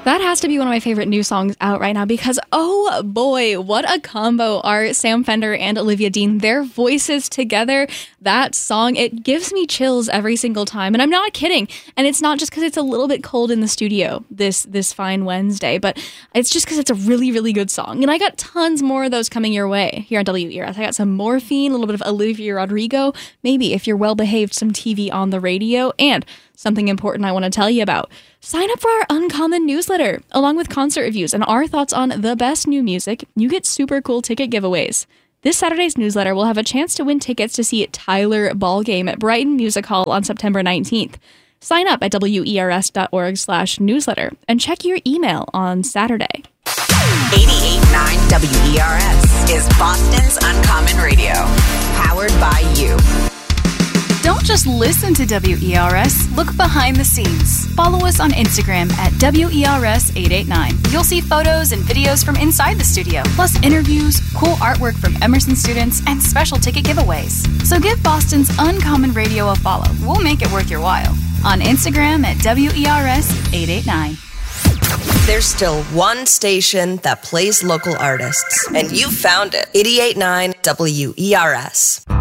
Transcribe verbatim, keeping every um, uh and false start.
That has to be one of my favorite new songs out right now because, oh boy, what a combo are Sam Fender and Olivia Dean. Their voices together, that song, it gives me chills every single time. And I'm not kidding. And it's not just because it's a little bit cold in the studio this this fine Wednesday, but it's just because it's a really, really good song. And I got tons more of those coming your way here on W E R S. I got some Morphine, a little bit of Olivia Rodrigo, maybe if you're well behaved, some T V on the radio, and something important I want to tell you about. Sign up for our Uncommon newsletter. Along with concert reviews and our thoughts on the best new music, you get super cool ticket giveaways. This Saturday's newsletter will have a chance to win tickets to see Tyler Ballgame at Brighton Music Hall on September nineteenth. Sign up at W E R S dot org slash newsletter and check your email on Saturday. eighty-eight point nine W E R S is Boston's Uncommon Radio, powered by you. Don't just listen to W E R S, look behind the scenes. Follow us on Instagram at W E R S eight eight nine. You'll see photos and videos from inside the studio, plus interviews, cool artwork from Emerson students, and special ticket giveaways. So give Boston's Uncommon Radio a follow. We'll make it worth your while. On Instagram at W E R S eight eight nine. There's still one station that plays local artists, and you found it. eighty-eight point nine W E R S.